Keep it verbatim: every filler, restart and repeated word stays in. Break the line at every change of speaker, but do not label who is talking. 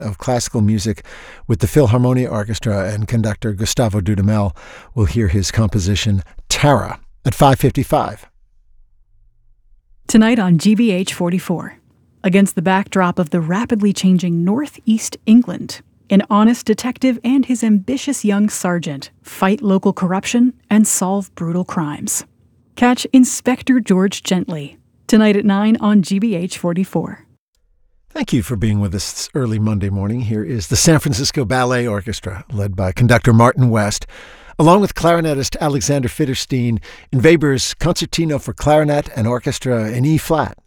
of classical music with the Philharmonia Orchestra, and conductor Gustavo Dudamel will hear his composition Tara at five fifty-five.
Tonight on G B H forty-four, against the backdrop of the rapidly changing Northeast England, an honest detective and his ambitious young sergeant fight local corruption and solve brutal crimes. Catch Inspector George Gently tonight at nine on G B H forty-four.
Thank you for being with us this early Monday morning. Here is the San Francisco Ballet Orchestra, led by conductor Martin West, along with clarinetist Alexander Fitterstein in Weber's Concertino for Clarinet and Orchestra in E-flat.